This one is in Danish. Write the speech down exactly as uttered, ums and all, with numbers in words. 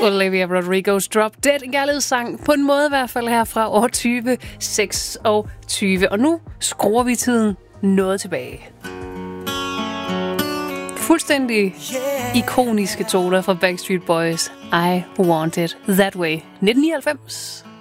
Olivia Rodrigo's Drop Dead, en kærlighedssang, på en måde i hvert fald her fra år tyve seksogtyve. Og nu skruer vi tiden noget tilbage. Fuldstændig ikoniske toner fra Backstreet Boys. I Want It That Way. nitten nioghalvfems.